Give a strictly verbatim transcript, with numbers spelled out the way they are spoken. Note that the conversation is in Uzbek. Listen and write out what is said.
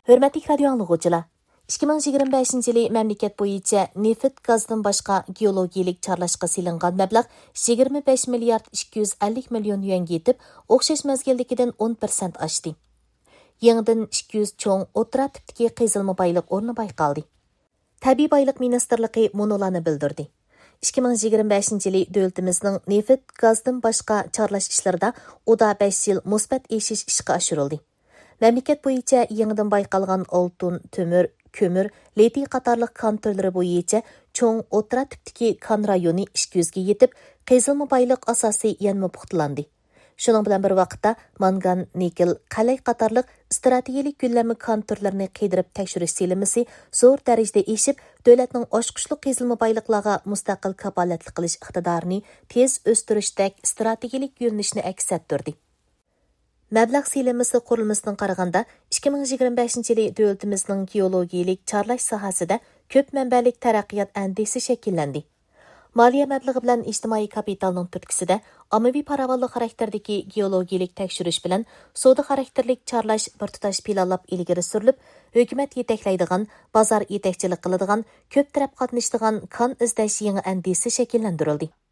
Hörmətli radio anlıqçılar, ikki ming yigirma beshinchi yili mamlakat bo'yicha neft gazdan boshqa geologiyalik charlashqa silingan mablag' yigirma besh milliard ikki yuz ellik million yuanga yetib, o'xshash mazgildagidan o'n persent oshdi. Yangidan ikki yuz cho'ng o'rta tipdagi qazilma boyliq o'rni bayqaldi. Tabiiy boyliq ministrligi monolarni bildirdi. ikki ming yigirma beshinchi yili davlatimizning neft gazdan boshqa charlash ishlarida oda besh yil musbat eshish ishga oshirildi. Memleket bo'yicha yangidan bayqalgan oltin, tömür, kömür, litiy qatorliq kan turlari bo'yicha cho'ng o'rta tipdagi kan rayoni ikki yuz ga yetib, qazilma boyliq asosi yanma puxtalandi. Shuning bilan bir vaqtda mangan, nikel, qalay qatorliq strategik gullanma kan turlarini qidirib tekshirish silimisi zo'r darajada eshib, davlatning oshqushli qazilma boyliqlarga mustaqil kapolatlik qilish iqtidorini tez o'stirishdek strategik yo'nalishni aks ettirdi. Mablag' silimisi qurilmasidan qaraganda ikki ming yigirma beshinchi yili davlatimizning geologiyalik charlash sohasida ko'p manbalik taraqqiyot andisi shakllandi. Moliya mablag'i bilan ijtimoiy kapitalning turtkisida ommaviy farovonlik xarakterdagi geologiyalik tekshirish bilan savdo xarakterlik charlash bir tutash planlab ilgari surilib, hukumat yetaklaydigan, bozor yetakchilik qiladigan, ko'p taraf qatnashadigan kan izlash yangi andisi shakllantirildi.